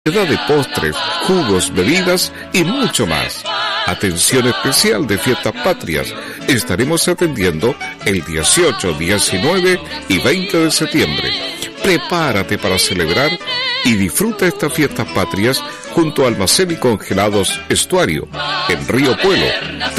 variedad de postres, jugos, bebidas y mucho más. Atención especial de Fiestas Patrias. Estaremos atendiendo el 18, 19 y 20 de septiembre. Prepárate para celebrar y disfruta estas Fiestas Patrias junto a Almacén y Congelados Estuario, en Río Puelo.